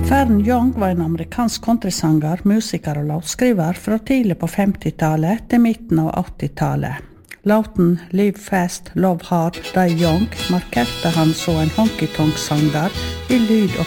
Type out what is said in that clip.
Fern Young var en amerikansk countrysanger, musiker og låtskriver fra tidlig på 50-tallet til midten av 80-tallet. Låten Live Fast, Love Hard, Die Young markerte han som en honky-tonk-sanger i lyd- og